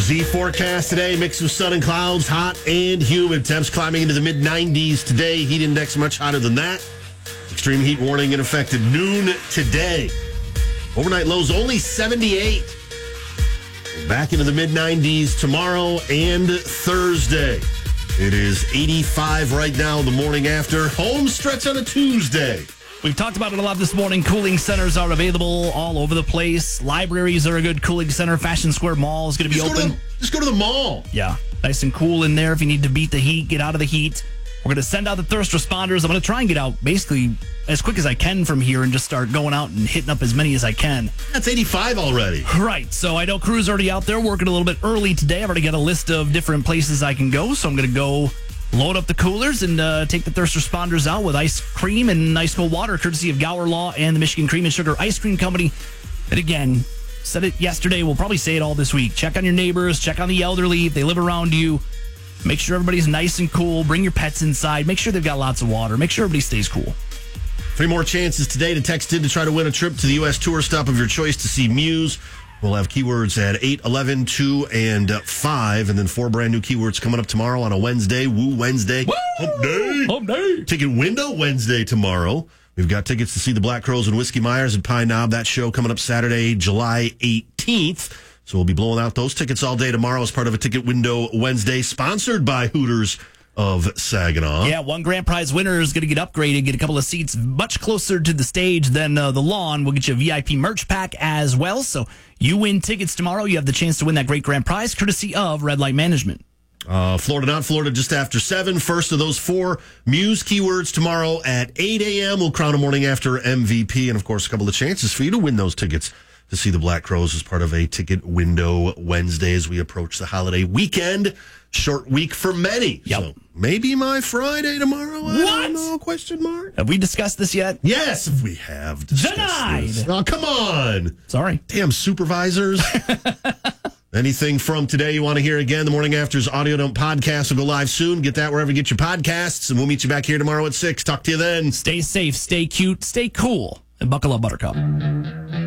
Z forecast today, mix of sun and clouds, hot and humid. Temps climbing into the mid-90s today. Heat index much hotter than that. Extreme heat warning in effect at noon today. Overnight lows only 78. Back into the mid-90s tomorrow and Thursday. It is 85 right now, the morning after. Home stretch on a Tuesday. We've talked about it a lot this morning. Cooling centers are available all over the place. Libraries are a good cooling center. Fashion Square Mall is going to be open. Just go to the mall. Yeah, nice and cool in there. If you need to beat the heat, get out of the heat. We're going to send out the thirst responders. I'm going to try and get out basically as quick as I can from here and just start going out and hitting up as many as I can. That's 85 already. Right. So I know crew's already out there working a little bit early today. I've already got a list of different places I can go. So I'm going to go load up the coolers and take the thirst responders out with ice cream and ice cold water, courtesy of Gower Law and the Michigan Cream and Sugar Ice Cream Company. And again, said it yesterday, we'll probably say it all this week. Check on your neighbors, check on the elderly if they live around you. Make sure everybody's nice and cool. Bring your pets inside. Make sure they've got lots of water. Make sure everybody stays cool. 3 more chances today to text in to try to win a trip to the U.S. tour stop of your choice to see Muse. We'll have keywords at 8, 11, 2, and 5, and then 4 brand new keywords coming up tomorrow on a Wednesday. Woo Wednesday. Woo! Hump day. Hump day. Ticket window Wednesday tomorrow. We've got tickets to see the Black Crowes and Whiskey Myers at Pine Knob. That show coming up Saturday, July 18th. So we'll be blowing out those tickets all day tomorrow as part of a Ticket Window Wednesday, sponsored by Hooters of Saginaw. Yeah, one grand prize winner is going to get upgraded, get a couple of seats much closer to the stage than the lawn. We'll get you a VIP merch pack as well. So you win tickets tomorrow. You have the chance to win that great grand prize, courtesy of Red Light Management. Florida, not Florida, just after 7. First of those 4 Muse keywords tomorrow at 8 a.m. We'll crown a morning after MVP. And, of course, a couple of chances for you to win those tickets to see the Black Crowes as part of a Ticket Window Wednesday as we approach the holiday weekend. Short week for many. Yep. So maybe my Friday tomorrow. I don't know, question mark. Have we discussed this yet? Yes, we have discussed Denied. this. Oh, come on. Sorry. Damn supervisors. Anything from today you want to hear again? The Morning After's Audio Dump podcast will go live soon. Get that wherever you get your podcasts, and we'll meet you back here tomorrow at 6. Talk to you then. Stay safe, stay cute, stay cool, and buckle up, Buttercup.